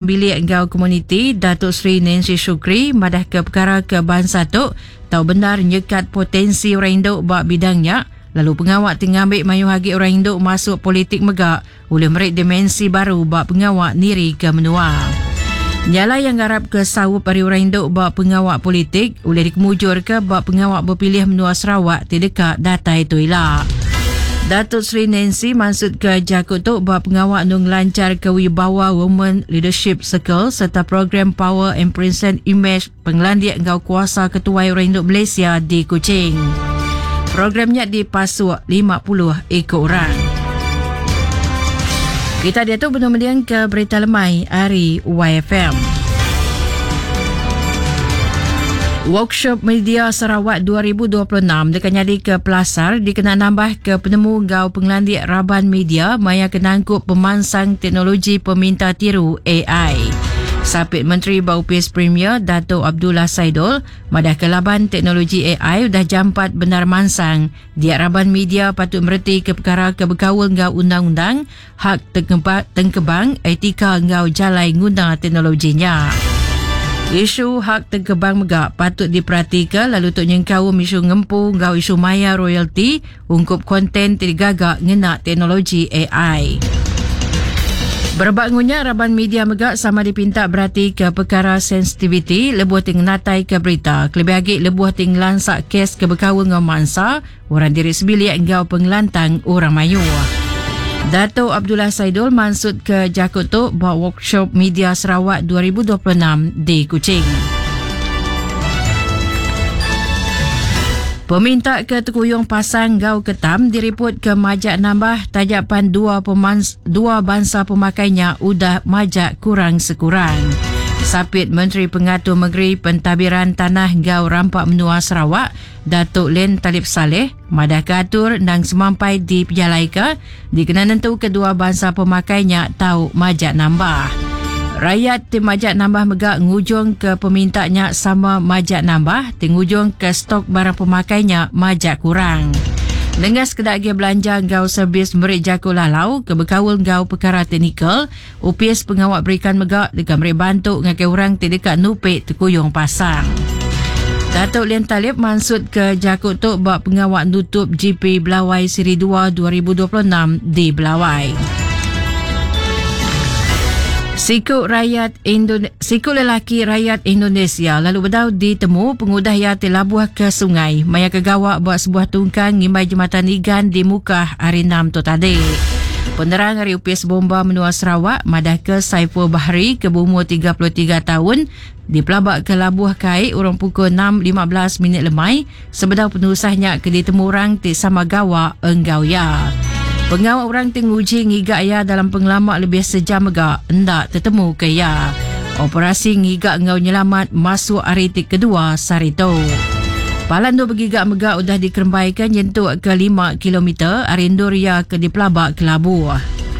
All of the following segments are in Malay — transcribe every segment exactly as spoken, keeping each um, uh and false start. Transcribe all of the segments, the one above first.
bilik ngau komuniti Datuk Seri Nancy Shukri madah ke perkara ke Bangsa Tok tahu benar nyekat potensi orang Induk bak bidangnya. Lalu pengawak tengah ambil mayuh hagi orang Induk masuk politik megak oleh merik dimensi baru bak pengawak niri ke menua. Nyala yang garap ke sawup dari orang Induk bak pengawak politik oleh dikemujur ke bak pengawak berpilih menua Sarawak terdekat data itu ilah. Datuk Seri Nancy maksud ke Jakut Tok bak pengawak nung lancar ke Wibawa Women Leadership Circle serta program Power and Present Image penglandiak ngau kuasa ketua orang Induk Malaysia di Kuching. Programnya dipasuk lima puluh ekor orang. Kita dia tu benar-benar ke berita lemai hari Y F M. Workshop Media Sarawak dua ribu dua puluh enam dekat jadi ke Pelasar dikena nambah ke penemu ngau penglandik Raban Media maya kenangkut pemansang teknologi peminta tiru A I. Sapit Menteri Bau P S Premier Dato' Abdullah Saidul madah kelaban teknologi A I dah jampat benar mansang. Dia Raban Media patut mereti ke perkara ke berkawal ngau undang-undang hak tengkebang etika ngau jalai guna teknologinya. Isu hak tengkebang megak patut diperhatikan lalu tok nyengkau isu ngempu ngau isu maya royalty ungkup konten tergagak ngena teknologi A I. Berbangunnya Raban Media megak sama dipinta berhati ke perkara sensitiviti lebuh ting natai ke berita. Kelebih lagi lebuh ting lansak kes ke berkawal ngau mansa orang diri sebilik ngau pengelantang orang mayu. Dato' Abdullah Saidul maksud ke Jakut Tok buat workshop Media Sarawak dua ribu dua puluh enam di Kuching. Peminta ke Tekuyung Pasang Gau Ketam diriput ke majak nambah tajapan dua, pemans, dua bangsa pemakainya udah majak kurang sekurang. Sapit Menteri Pengatur Negeri Pentadbiran Tanah Gau Rampak Menua Sarawak, Datuk Len Talib Saleh, madah keatur nang semampai di Pejalaika, dikena nentu kedua bangsa pemakainya tahu majak nambah. Rakyat tim majak nambah megak ngujung ke pemintanya sama majak nambah, tingujung ke stok barang pemakainya majak kurang. Dengan sekedar dia belanja ngau servis merik jaku lalau, ke berkawal ngau perkara teknikal, U P S pengawak berikan megak dekat merik bantu ngakai orang terdekat Nupik Tekuyung Pasang. Datuk Len Talib maksud ke Jakut Tok bak pengawak nutup G P Belawai Seri dua dua ribu dua puluh enam di Belawai. Sikut rakyat Indone- Sikut lelaki rakyat Indonesia lalu berdau ditemu pengudah yang telabuh ke sungai. Maya kegawak buat sebuah tungkang ngimbai jematan igan di muka hari enam tu tadi. Penerang hari U P S Bomba Menua Sarawak madah ke Saiful Bahri ke berumur tiga puluh tiga tahun di pelabak ke Labuh Kai orang pukul enam lima belas minit lemai sebedau penusahnya ke ditemu orang ti sama gawak enggau ya. Pengawak orang tenguji ngigak ya dalam pengelamak lebih sejam megak hendak tertemu ke ya. Operasi ngigak ngau nyelamat masuk hari tik kedua sarito. Palan tu bergigak megak udah dikerembaikan jentuk ke lima kilometer arindur ya ke dipelabak ke Labuh.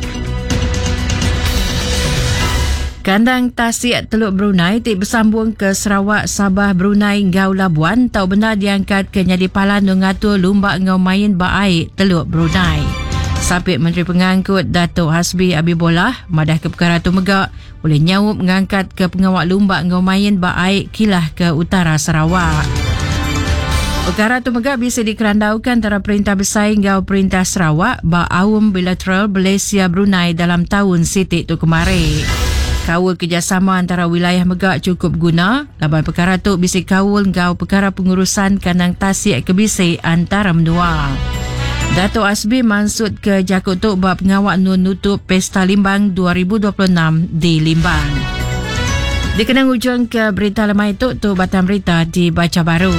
Kandang Tasik Teluk Brunei tik bersambung ke Sarawak Sabah Brunei Ngau Labuan tahu benar diangkat ke nyadi palan ngatur lumba ngau main baik Teluk Brunei. Sapit Menteri Pengangkut Datuk Hasbi Abibullah madah ke perkara tu megak boleh nyawup mengangkat ke pengawak lumba ngau main baik kilah ke utara Sarawak. Perkara tu megak bisa dikerandaukan antara Perintah Besar ngau Perintah Sarawak ba awam bilateral Malaysia Brunei dalam tahun sitik tu kemari. Kawul kerjasama antara wilayah megak cukup guna. Laban perkara tu bisa kawul ngau perkara pengurusan kandang Tasik ke bisi antara menua. Datuk Asbi maksud ke Jakut Tok bab pengawak nun nutup Pesta Limbang dua ribu dua puluh enam di Limbang. Dikenang ujung ke berita lemah itu tu batang berita dibaca baru.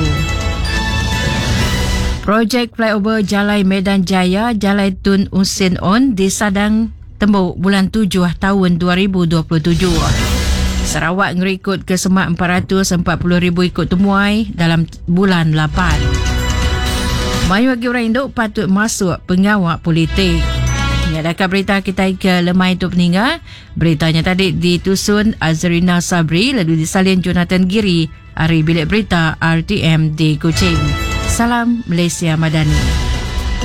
Projek flyover Jalai Medan Jaya Jalai Tun Usin On disadang tembuk bulan tujuh tahun dua ribu dua puluh tujuh. Sarawak ngerikut ke semak empat ratus empat puluh ribu ikut temuai dalam bulan lapan. Mayu bagi orang Induk patut masuk pengawak politik. Ini adakah berita kita ke lemah itu peninggal. Beritanya tadi ditusun Azrina Sabri lalu disalin Jonathan Giri. Hari Bilik Berita R T M di Kuching. Salam Malaysia Madani.